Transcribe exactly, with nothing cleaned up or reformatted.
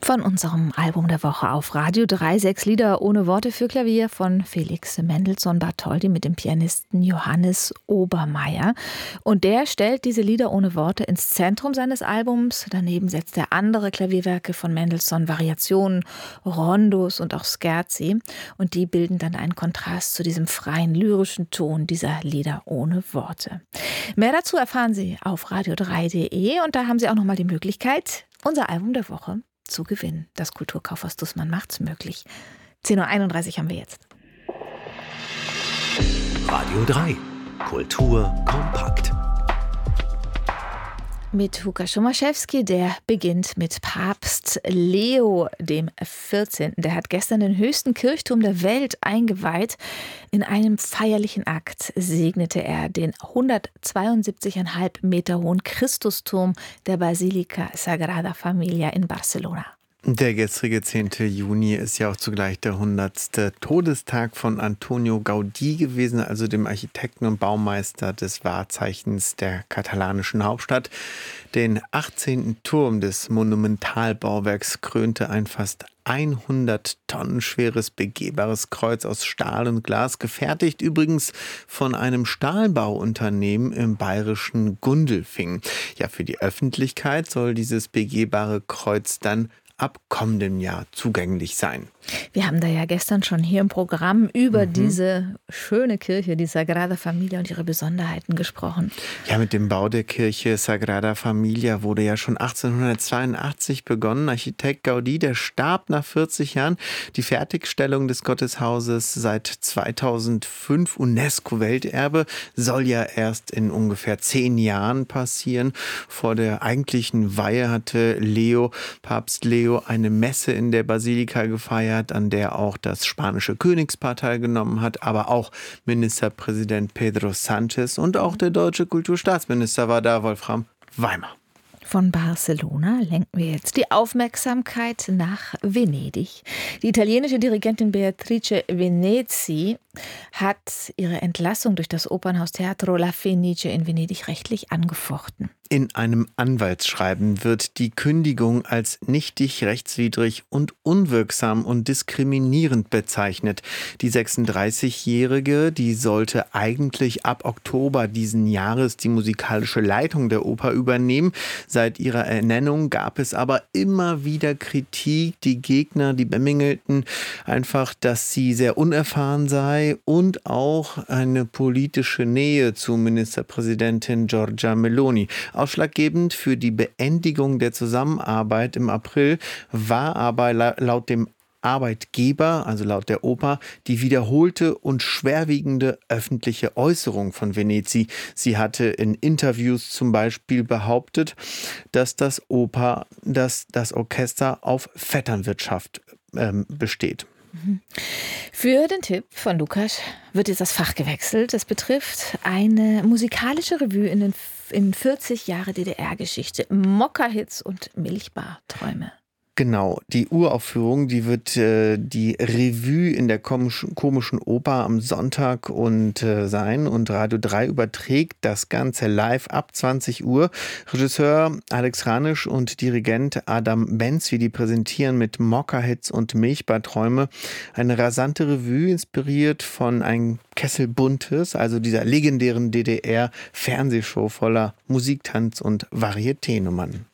Von unserem Album der Woche auf Radio drei, sechs Lieder ohne Worte für Klavier von Felix Mendelssohn Bartholdy mit dem Pianisten Johannes Obermaier. Und der stellt diese Lieder ohne Worte ins Zentrum seines Albums. Daneben setzt er andere Klavierwerke von Mendelssohn, Variationen, Rondos und auch Scherzi. Und die bilden dann einen Kontrast zu diesem freien, lyrischen Ton dieser Lieder ohne Worte. Mehr dazu erfahren Sie auf radio drei punkt de und da haben Sie auch nochmal die Möglichkeit, unser Album der Woche zu gewinnen. Das Kulturkaufhaus Dussmann macht's möglich. zehn Uhr einunddreißig haben wir jetzt. Radio drei. Kultur kompakt. Mit Huka Schumaschewski, der beginnt mit Papst Leo dem vierzehnten. Der hat gestern den höchsten Kirchturm der Welt eingeweiht. In einem feierlichen Akt segnete er den hundertzweiundsiebzig Komma fünf Meter hohen Christusturm der Basilica Sagrada Familia in Barcelona. Der gestrige zehnte Juni ist ja auch zugleich der hundertste Todestag von Antonio Gaudí gewesen, also dem Architekten und Baumeister des Wahrzeichens der katalanischen Hauptstadt. Den achtzehnten Turm des Monumentalbauwerks krönte ein fast hundert Tonnen schweres begehbares Kreuz aus Stahl und Glas, gefertigt übrigens von einem Stahlbauunternehmen im bayerischen Gundelfing. Ja, für die Öffentlichkeit soll dieses begehbare Kreuz dann ab kommendem Jahr zugänglich sein. Wir haben da ja gestern schon hier im Programm über Mhm. diese schöne Kirche, die Sagrada Familia und ihre Besonderheiten gesprochen. Ja, mit dem Bau der Kirche Sagrada Familia wurde ja schon achtzehnhundertzweiundachtzig begonnen. Architekt Gaudí, der starb nach vierzig Jahren. Die Fertigstellung des Gotteshauses seit zweitausendfünf UNESCO-Welterbe soll ja erst in ungefähr zehn Jahren passieren. Vor der eigentlichen Weihe hatte Leo, Papst Leo, eine Messe in der Basilika gefeiert, an der auch das spanische Königspaar teilgenommen hat, aber auch Ministerpräsident Pedro Sánchez und auch der deutsche Kulturstaatsminister war da, Wolfram Weimar. Von Barcelona lenken wir jetzt die Aufmerksamkeit nach Venedig. Die italienische Dirigentin Beatrice Venezi hat ihre Entlassung durch das Opernhaus Teatro La Fenice in Venedig rechtlich angefochten. In einem Anwaltsschreiben wird die Kündigung als nichtig, rechtswidrig und unwirksam und diskriminierend bezeichnet. Die sechsunddreißigjährige, die sollte eigentlich ab Oktober diesen Jahres die musikalische Leitung der Oper übernehmen. Seit ihrer Ernennung gab es aber immer wieder Kritik. Die Gegner, die bemängelten einfach, dass sie sehr unerfahren sei und auch eine politische Nähe zu Ministerpräsidentin Giorgia Meloni. Ausschlaggebend für die Beendigung der Zusammenarbeit im April war aber laut dem Arbeitgeber, also laut der Oper, die wiederholte und schwerwiegende öffentliche Äußerung von Venezi. Sie hatte in Interviews zum Beispiel behauptet, dass das Oper, dass das Orchester auf Vetternwirtschaft ähm, besteht. Für den Tipp von Lukas wird jetzt das Fach gewechselt. Es betrifft eine musikalische Revue in den in vierzig Jahre D D R-Geschichte. Mokka-Hits und Milchbar-Träume. Genau, die Uraufführung, die wird äh, die Revue in der komischen, komischen Oper am Sonntag und äh, sein und Radio drei überträgt das Ganze live ab zwanzig Uhr. Regisseur Alex Ranisch und Dirigent Adam Benzi, die präsentieren mit Mokka-Hits und Milchbar-Träume eine rasante Revue, inspiriert von einem Kessel Buntes, also dieser legendären D D R-Fernsehshow voller Musik, Tanz und Varieté-Nummern.